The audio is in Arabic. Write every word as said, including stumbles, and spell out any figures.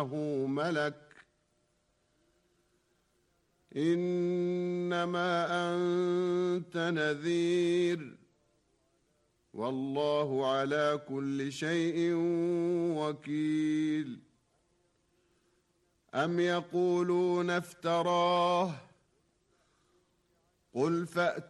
ملك إنما أنت نذير والله على كل شيء وكيل. أم يقولون افتراه قل فأتوا